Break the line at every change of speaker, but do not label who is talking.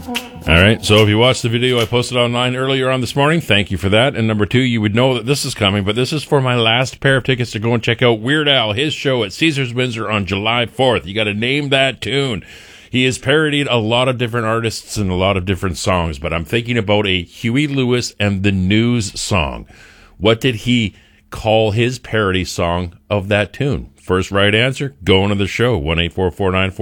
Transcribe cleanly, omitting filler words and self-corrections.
All right, so if you watched the video I posted online earlier on this morning, thank you for that. And number two, you would know that this is coming, but this is for my last pair of tickets to go and check out Weird Al, his show at Caesars Windsor on July 4th. You got to name that tune. He has parodied a lot of different artists and a lot of different songs, but I'm thinking about a Huey Lewis and the News song. What did he call his parody song of that tune? First right answer, go into the show, 1-844-944.